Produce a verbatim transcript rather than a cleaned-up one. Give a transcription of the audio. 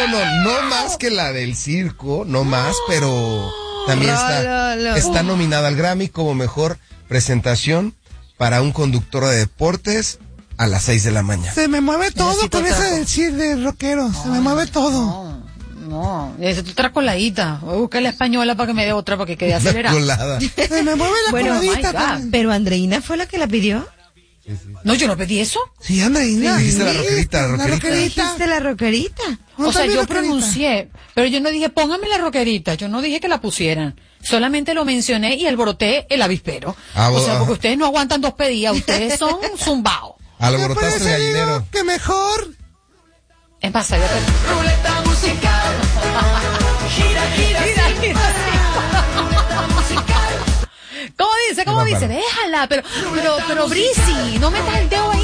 no, no, no más que la del circo, no más, pero también está, está nominada al Grammy como mejor presentación para un conductor de deportes a las seis de la mañana. Se me mueve todo con esa del circo de rockero, se me mueve todo. No, es otra coladita. Voy a buscar la española para que me dé otra para que quede acelerada. Colada. Se me mueve la Bueno, coladita. my pero Andreina fue la que la pidió. Sí, sí. No, yo no pedí eso. Sí, Andreina. Sí, dijiste la rockerita, la rockerita. rockerita. Dijiste la rockerita. No, O sea, también yo rockerita. pronuncié, pero yo no dije póngame la rockerita, yo no dije que la pusieran. Solamente lo mencioné y alboroté el avispero. Ah, o sea, ah. porque ustedes no aguantan dos pedidas, ustedes son zumbaos. Alborotaste el Por eso gallinero. digo que mejor. Es más, ya te... Ruleta musical. Gira, gira, Mira, sin mira, musical. ¿Cómo dice? ¿Cómo Va dice? para. Déjala, pero, pero, pero Brisi, no metas el dedo